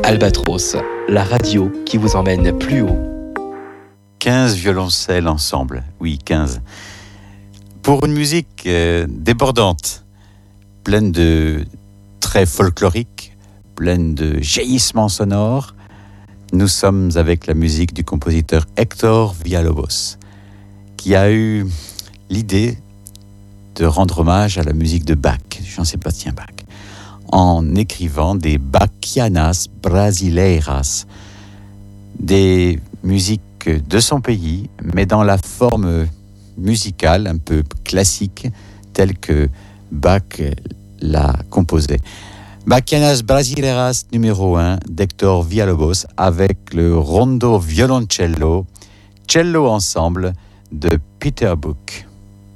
Albatros, la radio qui vous emmène plus haut. 15 violoncelles ensemble, oui 15. Pour une musique débordante, pleine de traits folkloriques, pleine de jaillissements sonores, nous sommes avec la musique du compositeur Héctor Villalobos, qui a eu l'idée de rendre hommage à la musique de Bach, Jean-Sébastien Bach, en écrivant des Bachianas Brasileiras, des musiques de son pays, mais dans la forme musicale un peu classique, telle que Bach l'a composée. Bachianas Brasileiras numéro 1 d'Héctor Villalobos avec le rondo violoncello, cello ensemble de Peter Buck.